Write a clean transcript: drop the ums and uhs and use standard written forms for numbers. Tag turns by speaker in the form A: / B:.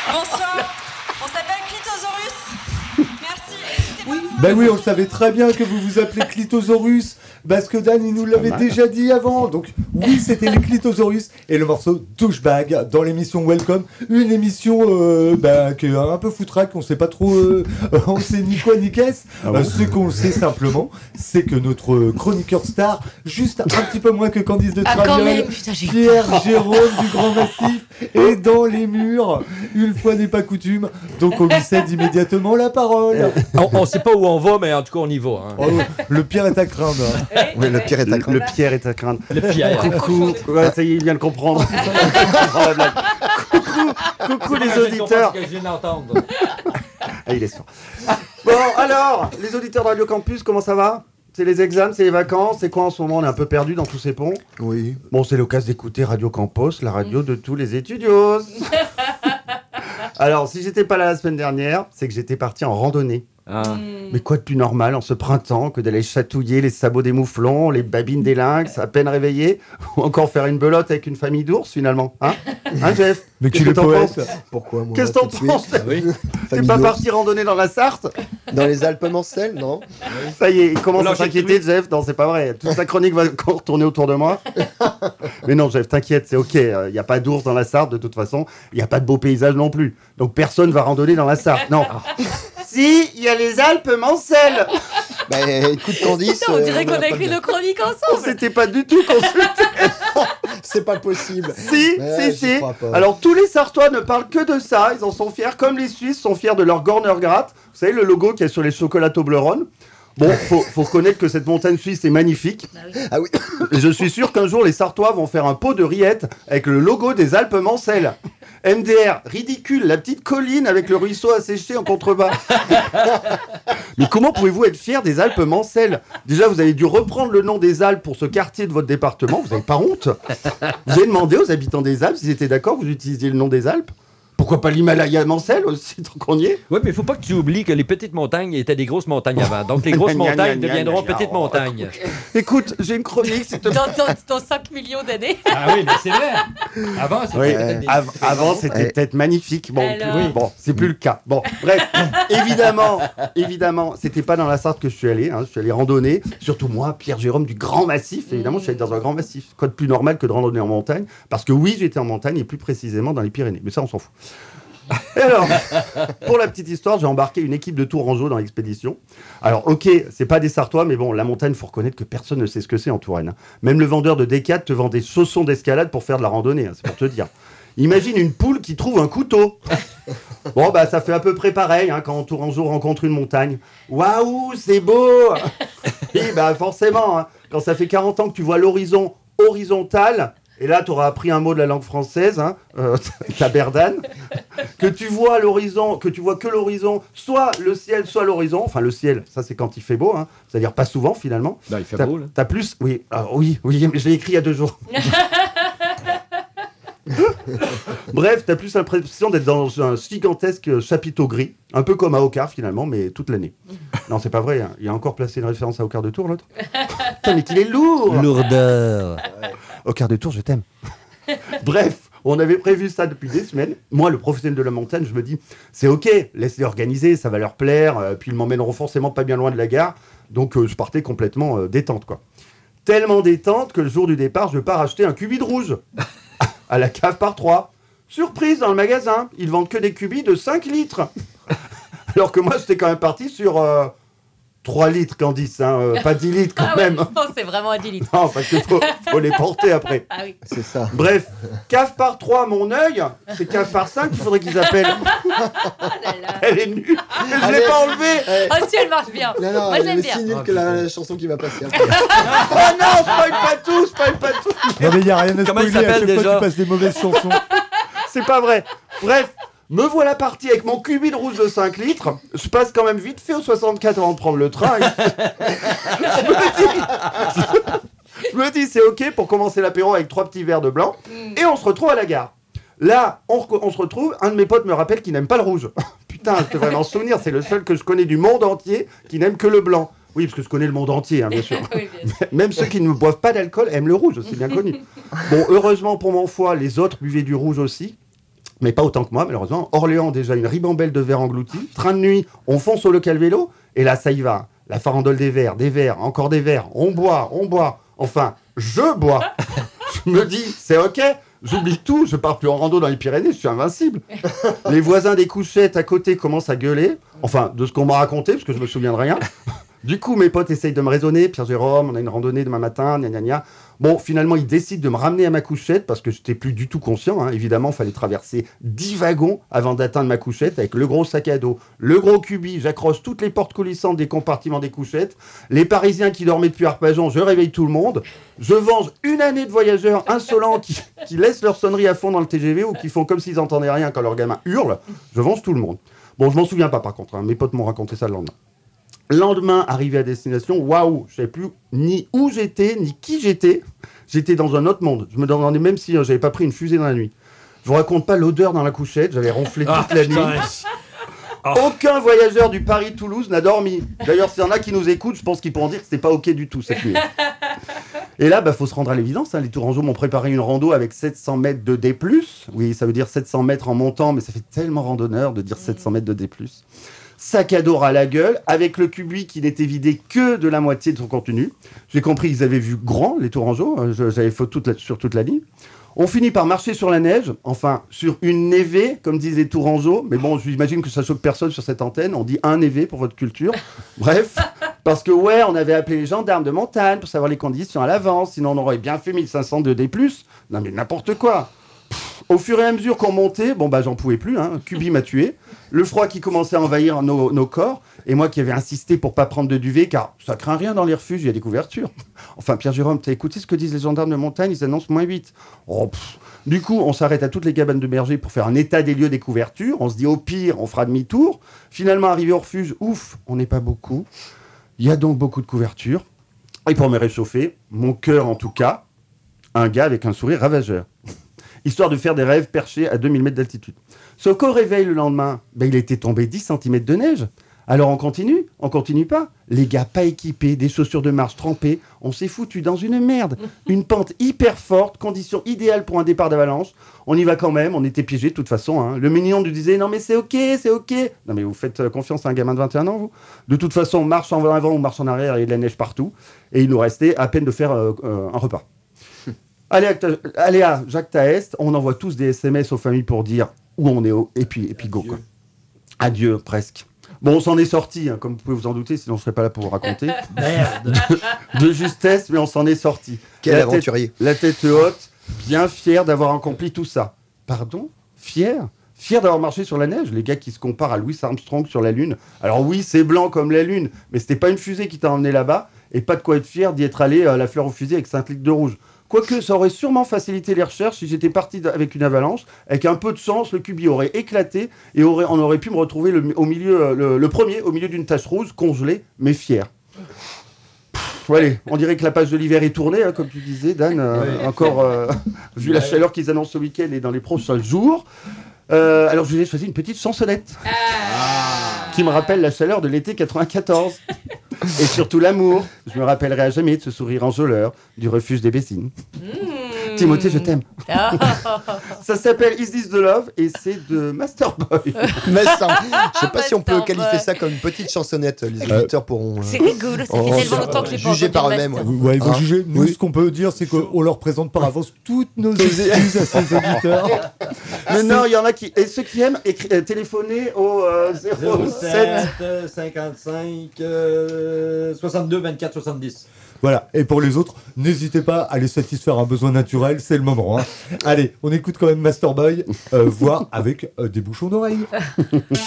A: Bonsoir, on s'appelle Clitosaurus. Merci.
B: Oui. Ben oui, on savait très bien que vous vous appelez Clitosaurus. Parce que Dan, il nous l'avait déjà dit avant. Donc, oui, c'était les Clitosaurus. Et le morceau Douchebag dans l'émission Welcome. Une émission qui est un peu foutraque. On sait pas trop. On sait ni quoi ni qu'est-ce. Ce qu'on sait simplement, c'est que notre chroniqueur star, juste un petit peu moins que Candice de Traviole, Pierre Jérôme du Grand Massif, est dans les murs. Une fois n'est pas coutume. Donc, on lui cède immédiatement la parole.
C: On sait pas où on va, mais en tout cas, on y va. Hein.
B: Oh, le pire est à craindre.
D: Oui, le pire est à craindre. Le pire est à craindre.
C: Le pire.
D: Coucou. Ouais, ça y est, il vient de comprendre. Coucou les auditeurs.
C: Que je viens d'entendre.
D: Ah, il est sûr. Bon, alors, les auditeurs de Radio Campus, comment ça va ? C'est les examens, c'est les vacances, c'est quoi en ce moment ? On est un peu perdu dans tous ces ponts.
E: Oui.
D: Bon, c'est l'occasion d'écouter Radio Campus, la radio de tous les étudios. Alors, si j'étais pas là la semaine dernière, c'est que j'étais parti en randonnée.
C: Ah.
D: Mais quoi de plus normal en ce printemps que d'aller chatouiller les sabots des mouflons, les babines des lynx, à peine réveillés, ou encore faire une belote avec une famille d'ours finalement, hein Jeff ?
B: Mais tu le poète.
E: Pourquoi moi ?
D: Qu'est-ce que t'en penses ? T'es pas parti randonner dans la Sarthe ?
E: Dans les Alpes-Mancelles, non ?
D: Ça y est, il commence à s'inquiéter, Jeff. Non, c'est pas vrai. Toute sa chronique va encore tourner autour de moi. Mais non, Jeff, t'inquiète, c'est ok. Il n'y a pas d'ours dans la Sarthe, de toute façon. Il n'y a pas de beaux paysages non plus. Donc personne va randonner dans la Sarthe. Non. Si, il y a les Alpes-Mancelles.
E: Bah écoute Candice...
F: Putain, on dirait qu'on a écrit nos chroniques
D: On
F: ensemble.
D: s'était pas du tout consulté.
E: C'est pas possible.
D: Si,
E: Ouais,
D: si.
E: j'y crois pas.
D: Alors tous les Sartois ne parlent que de ça. Ils en sont fiers, comme les Suisses sont fiers de leur Gornergrat. Vous savez, le logo qui est sur les chocolats Toblerone. Bon, faut reconnaître que cette montagne suisse est magnifique.
E: Ah oui.
D: Et je suis sûr qu'un jour, les Sartois vont faire un pot de rillettes avec le logo des Alpes-Mancelles. MDR, ridicule, la petite colline avec le ruisseau asséché en contrebas. Mais comment pouvez-vous être fiers des Alpes-Mancelles ? Déjà, vous avez dû reprendre le nom des Alpes pour ce quartier de votre département. Vous n'avez pas honte ? Vous avez demandé aux habitants des Alpes s'ils étaient d'accord que vous utilisiez le nom des Alpes ? Pourquoi pas l'Himalaya Mancelles aussi, tant qu'on y est ?
C: Oui, mais il ne faut pas que tu oublies que les petites montagnes étaient des grosses montagnes avant. Donc les grosses montagnes deviendront petites montagnes.
D: Écoute, j'ai une chronique, s'il te plaît.
F: Dans 5 millions d'années.
C: Ah oui, mais c'est vrai. Avant, c'était
D: Oui,
C: peut-être des...
D: avant c'était peut-être magnifique. Bon,
F: Alors
D: oui, bon, c'est plus le cas. Bon, bref, évidemment, c'était pas dans la Sarthe que je suis allé. Je suis allé randonner. Surtout moi, Pierre Jérôme du Grand Massif. Évidemment, je suis allé dans un grand massif. Quoi de plus normal que de randonner en montagne ? Parce que oui, j'étais en montagne et plus précisément dans les Pyrénées. Mais ça, on s'en fout. Et alors, pour la petite histoire, j'ai embarqué une équipe de Tourangeaux dans l'expédition. Alors, ok, c'est pas des Sartois, mais bon, la montagne, faut reconnaître que personne ne sait ce que c'est en Touraine. Même le vendeur de Décat te vend des chaussons d'escalade pour faire de la randonnée, c'est pour te dire. Imagine une poule qui trouve un couteau. Bon, bah, ça fait à peu près pareil quand Tourangeau rencontre une montagne. Waouh, c'est beau. Oui, bah, forcément, quand ça fait 40 ans que tu vois l'horizon horizontal. Et là, tu auras appris un mot de la langue française, taberdane, que tu vois l'horizon, que tu vois que l'horizon, soit le ciel, soit l'horizon. Enfin, le ciel, ça c'est quand il fait beau, c'est-à-dire pas souvent finalement.
C: Non, il fait beau, là.
D: T'as plus, oui, mais je l'ai écrit il y a 2 jours. Bref, t'as plus l'impression d'être dans un gigantesque chapiteau gris, un peu comme à Ocar finalement, mais toute l'année. Non, c'est pas vrai, il a encore placé une référence à Ocar de Tours, l'autre. Putain, mais qu'il est lourd.
C: Lourdeur.
D: Ocar de Tours, je t'aime. Bref, on avait prévu ça depuis des semaines. Moi, le professionnel de la montagne, je me dis, c'est ok, laisse-les organiser, ça va leur plaire, puis ils m'emmèneront forcément pas bien loin de la gare. Donc, je partais complètement détente, quoi. Tellement détente que le jour du départ, je pars acheter un cubit de rouge à la cave par 3. Surprise, dans le magasin, ils vendent que des cubis de 5 litres. Alors que moi, j'étais quand même parti sur 3 litres, Candice, pas 10 litres quand même.
F: Ouais, non, c'est vraiment à 10 litres.
D: Non, parce qu'il faut les porter après.
F: Ah oui.
E: C'est ça.
D: Bref, cave par 3, mon œil, c'est cave par 5 qu'il faudrait qu'ils appellent. Elle est nulle. Je l'ai pas enlevée.
F: Ah si, elle marche bien.
E: Non,
F: Moi, je l'aime
E: mais
F: bien.
E: si nul que la chanson qui va passer.
D: Oh non, spoil pas tout.
B: Non mais il n'y a rien à
C: Comment il
B: spoiler, à
C: s'appelle
B: chaque fois
C: déjà
B: tu passes des mauvaises chansons.
D: C'est pas vrai. Bref, me voilà parti avec mon cubit de rouge de 5 litres. Je passe quand même vite fait au 64 avant de prendre le train. Je me dis, c'est ok pour commencer l'apéro avec 3 petits verres de blanc. Et on se retrouve à la gare. Là, on se retrouve, un de mes potes me rappelle qu'il n'aime pas le rouge. Putain, je devrais m'en souvenir, c'est le seul que je connais du monde entier qui n'aime que le blanc. Oui, parce que je connais le monde entier, bien sûr.
F: Oui, bien sûr.
D: Même ceux qui ne boivent pas d'alcool aiment le rouge, c'est bien connu. Bon, heureusement pour mon foie, les autres buvaient du rouge aussi. mais pas autant que moi, malheureusement. Orléans, déjà, une ribambelle de verre englouti. Train de nuit, on fonce au local vélo, et là, ça y va. La farandole des verres, encore des verres. On boit. Enfin, je bois. Je me dis, c'est OK. J'oublie tout, je pars plus en rando dans les Pyrénées, je suis invincible. Les voisins des couchettes à côté commencent à gueuler. Enfin, de ce qu'on m'a raconté, parce que je me souviens de rien. Du coup, mes potes essayent de me raisonner. Pierre-Jérôme, on a une randonnée demain matin, gna gna gna. Bon, finalement, ils décident de me ramener à ma couchette parce que je n'étais plus du tout conscient. Hein. Évidemment, il fallait traverser 10 wagons avant d'atteindre ma couchette avec le gros sac à dos, le gros cubi. J'accroche toutes les portes coulissantes des compartiments des couchettes. Les Parisiens qui dormaient depuis Arpajon, je réveille tout le monde. Je venge une année de voyageurs insolents qui laissent leur sonnerie à fond dans le TGV ou qui font comme s'ils n'entendaient rien quand leur gamin hurle. Je venge tout le monde. Bon, je m'en souviens pas par contre. Hein. Mes potes m'ont raconté ça le lendemain. Lendemain, arrivé à destination, waouh, je ne savais plus ni où j'étais, ni qui j'étais. J'étais dans un autre monde. Je me demandais même si j'avais pas pris une fusée dans la nuit. Je vous raconte pas l'odeur dans la couchette, j'avais ronflé toute la nuit. Aucun voyageur du Paris-Toulouse n'a dormi. D'ailleurs, s'il y en a qui nous écoutent, je pense qu'ils pourront dire que c'était pas OK du tout cette nuit. Et là, faut se rendre à l'évidence. Hein. Les Tourangeaux m'ont préparé une rando avec 700 mètres de D+. Oui, ça veut dire 700 mètres en montant, mais ça fait tellement randonneur de dire 700 mètres de D+. Sac à dos à la gueule, avec le cubi qui n'était vidé que de la moitié de son contenu. J'ai compris qu'ils avaient vu grand, les Tourangeaux. J'avais fait sur toute la ligne. On finit par marcher sur la neige, enfin, sur une névée, comme disent les Tourangeaux. Mais bon, j'imagine que ça choque personne sur cette antenne. On dit un névé pour votre culture. Bref, parce que, on avait appelé les gendarmes de montagne pour savoir les conditions à l'avance. Sinon, on aurait bien fait 1500 de D+. Non, mais n'importe quoi. Au fur et à mesure qu'on montait, j'en pouvais plus, hein. Cubi m'a tué. Le froid qui commençait à envahir nos corps, et moi qui avais insisté pour pas prendre de duvet, car ça craint rien dans les refuges, il y a des couvertures. Enfin, Pierre-Jérôme, t'as écouté ce que disent les gendarmes de montagne, ils annoncent -8. Du coup, on s'arrête à toutes les cabanes de berger pour faire un état des lieux des couvertures. On se dit, au pire, on fera demi-tour. Finalement, arrivé au refuge, ouf, on n'est pas beaucoup. Il y a donc beaucoup de couvertures. Et pour me réchauffer, mon cœur en tout cas, un gars avec un sourire ravageur. Histoire de faire des rêves perchés à 2000 mètres d'altitude. Sauf qu'au réveil le lendemain, il était tombé 10 cm de neige. Alors on continue pas. Les gars pas équipés, des chaussures de marche trempées, on s'est foutu dans une merde. Une pente hyper forte, condition idéale pour un départ d'avalanche. On y va quand même, on était piégés de toute façon. Hein. Le mignon nous disait, non mais c'est ok. Non mais vous faites confiance à un gamin de 21 ans, vous. De toute façon, on marche en avant ou marche en arrière, il y a de la neige partout. Et il nous restait à peine de faire un repas. Allez à Jacques Taest, on envoie tous des SMS aux familles pour dire où on est, et puis go. Quoi. Adieu, presque. Bon, on s'en est sorti, hein, comme vous pouvez vous en douter, sinon je ne serais pas là pour vous raconter.
C: Merde.
D: De justesse, mais on s'en est sorti.
E: Quel aventurier.
D: La tête haute, bien fier d'avoir accompli tout ça. Pardon ? Fier d'avoir marché sur la neige, les gars qui se comparent à Louis Armstrong sur la Lune. Alors oui, c'est blanc comme la Lune, mais c'était pas une fusée qui t'a emmené là-bas, et pas de quoi être fier d'y être allé à la fleur au fusil avec 5 litres de rouge. Quoique, ça aurait sûrement facilité les recherches si j'étais parti avec une avalanche. Avec un peu de chance, le cubi aurait éclaté et on aurait pu me retrouver le premier au milieu d'une tache rouge, congelée, mais fier. Allez, on dirait que la page de l'hiver est tournée, hein, comme tu disais, Dan. Encore, vu la chaleur qu'ils annoncent ce week-end et dans les prochains jours. Alors, je vous ai choisi une petite chansonnette qui me rappelle la chaleur de l'été 94. Et surtout l'amour. Je me rappellerai à jamais de ce sourire enjôleur du refuge des Bessines. Timothée, je t'aime. Ça s'appelle Is This the Love et c'est de Masterboy.
E: Mais ça, je sais pas si on peut qualifier ça comme une petite chansonnette. Les auditeurs pourront.
F: C'est rigolo, ça fait tellement longtemps que j'ai pas
E: juger
F: entendu
E: par
F: le
E: eux-mêmes.
F: master.
B: Ouais, ils vont juger. Nous, ce qu'on peut dire, c'est qu'on leur présente par avance toutes nos excuses à ces auditeurs.
D: Mais non, il y en a qui. Et ceux qui aiment, téléphoner au 07
C: 55 62 24 70.
B: Voilà. Et pour les autres, n'hésitez pas à les satisfaire un besoin naturel, c'est le moment. Hein. Allez, on écoute quand même Masterboy, voire avec des bouchons d'oreilles.